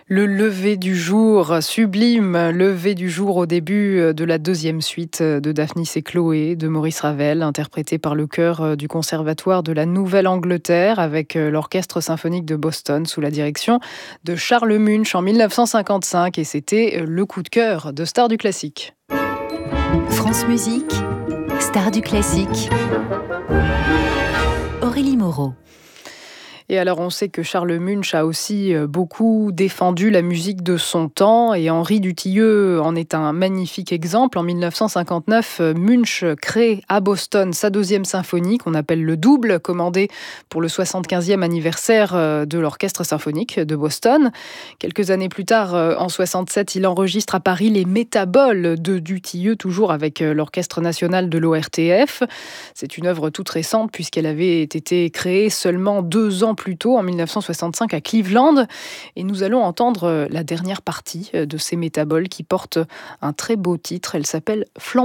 Le lever du jour, sublime lever du jour au début de la deuxième suite de Daphnis et Chloé de Maurice Ravel, interprétée par le chœur du Conservatoire de la Nouvelle-Angleterre avec l'Orchestre symphonique de Boston sous la direction de Charles Munch en 1955. Et c'était le coup de cœur de Stars du classique. France Musique, Stars du classique. Aurélie Moreau. Et alors on sait que Charles Munch a aussi beaucoup défendu la musique de son temps et Henri Dutilleux en est un magnifique exemple. En 1959, Munch crée à Boston sa deuxième symphonie qu'on appelle le double, commandée pour le 75e anniversaire de l'Orchestre symphonique de Boston. Quelques années plus tard, en 67, il enregistre à Paris les Métaboles de Dutilleux, toujours avec l'Orchestre national de l'ORTF. C'est une œuvre toute récente puisqu'elle avait été créée seulement 2 ans plus tôt, en 1965, à Cleveland. Et nous allons entendre la dernière partie de ces Métaboles qui porte un très beau titre. Elle s'appelle Flambeau.